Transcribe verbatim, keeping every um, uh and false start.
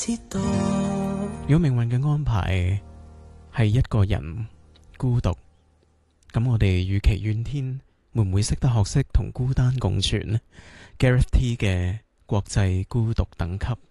如果命運嘅安排係一個人孤獨，咁我哋與其怨天，會唔會識得學識同孤單共存呢？ Gareth T 嘅國際孤獨等級。